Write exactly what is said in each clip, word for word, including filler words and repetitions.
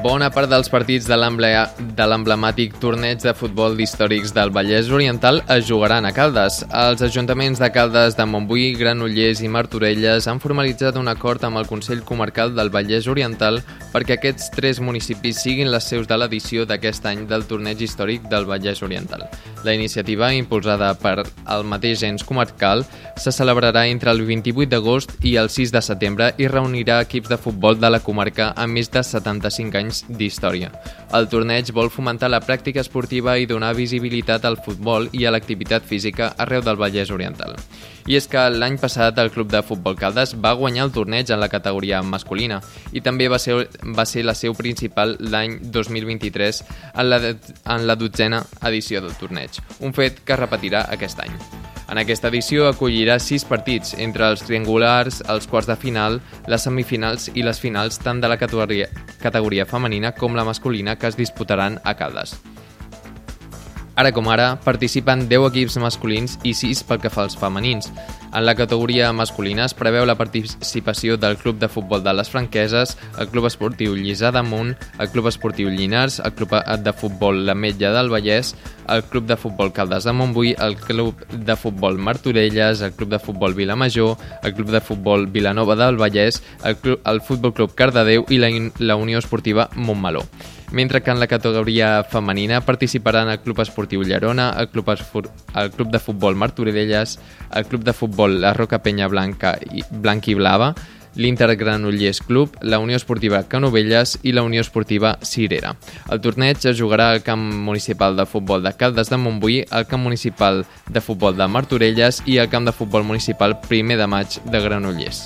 Bona part dels partits de l'emblemàtic torneig de futbol d'històrics del Vallès Oriental es jugaran a Caldes. Els ajuntaments de Caldes, de Montbui, Granollers i Martorelles han formalitzat un acord amb el Consell Comarcal del Vallès Oriental perquè aquests tres municipis siguin les seus de l'edició d'aquest any del torneig històric del Vallès Oriental. La iniciativa, impulsada per el mateix ens comarcal, se celebrarà entre el vint-i-vuit d'agost i el sis de setembre i reunirà equips de futbol de la comarca amb més de setanta-cinc anys d'història. El torneig vol fomentar la pràctica esportiva i donar visibilitat al futbol i a l'activitat física arreu del Vallès Oriental. I és que l'any passat el Club de Futbol Caldes va guanyar el torneig en la categoria masculina i també va ser, va ser la seu principal l'any dos mil vint-i-tres en la, en la dotzena edició del torneig, un fet que es repetirà aquest any. En aquesta edició acollirà sis partits, entre els triangulars, els quarts de final, les semifinals i les finals tant de la categoria, categoria femenina com la masculina que es disputaran a Caldes. Ara com ara, participen deu equips masculins i sis pel que fa als femenins. En la categoria masculina es preveu la participació del Club de Futbol de les Franqueses, el Club Esportiu Lliçà d'Amunt, el Club Esportiu Llinars, el Club de Futbol l'Ametlla del Vallès, el Club de Futbol Caldes de Montbui, el Club de Futbol Martorelles, el Club de Futbol Vilamajor, el Club de Futbol Vilanova del Vallès, el, Club, el Futbol Club Cardedeu i la, la Unió Esportiva Montmeló. Mentre que en la categoria femenina participaran el Club Esportiu Llerona, el Club, Esfor... el Club de Futbol Martorelles, el Club de Futbol La Roca Penya Blanca i Blanc i Blava, l'Inter Granollers Club, la Unió Esportiva Canovelles i la Unió Esportiva Cirera. El torneig es jugarà al Camp Municipal de Futbol de Caldes de Montbui, al Camp Municipal de Futbol de Martorelles i al Camp de Futbol Municipal primer de maig de Granollers.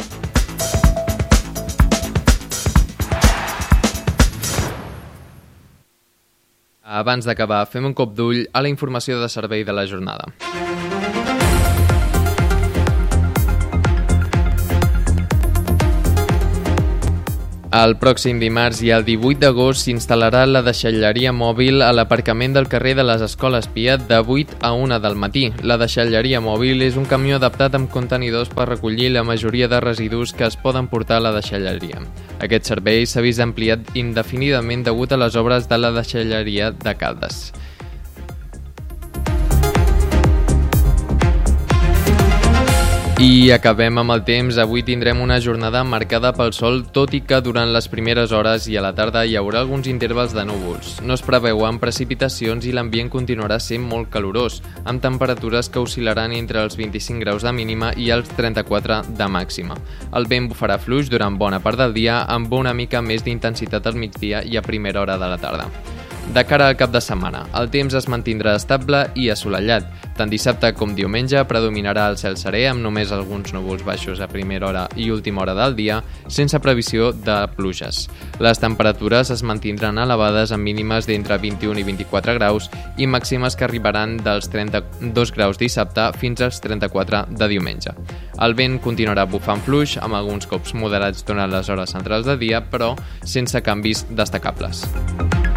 Abans d'acabar, fem un cop d'ull a la informació de servei de la jornada. El pròxim dimarts i el divuit d'agost s'instal·larà la deixalleria mòbil a l'aparcament del carrer de les Escoles Pia de vuit a una del matí. La deixalleria mòbil és un camió adaptat amb contenidors per recollir la majoria de residus que es poden portar a la deixalleria. Aquest servei s'ha vist ampliat indefinidament degut a les obres de la deixalleria de Caldes. I acabem amb el temps. Avui tindrem una jornada marcada pel sol, tot i que durant les primeres hores i a la tarda hi haurà alguns intervals de núvols. No es preveuen precipitacions i l'ambient continuarà sent molt calorós, amb temperatures que oscil·laran entre els vint-i-cinc graus de mínima i els trenta-quatre de màxima. El vent bufarà fluix durant bona part del dia, amb una mica més d'intensitat al migdia i a primera hora de la tarda. De cara al cap de setmana, el temps es mantindrà estable i assolellat. Tant dissabte com diumenge predominarà el cel serè amb només alguns núvols baixos a primera hora i última hora del dia, sense previsió de pluges. Les temperatures es mantindran elevades amb mínimes d'entre vint-i-un i vint-i-quatre graus i màximes que arribaran dels trenta-dos graus dissabte fins als trenta-quatre de diumenge. El vent continuarà bufant fluix amb alguns cops moderats durant les hores centrals de dia, però sense canvis destacables.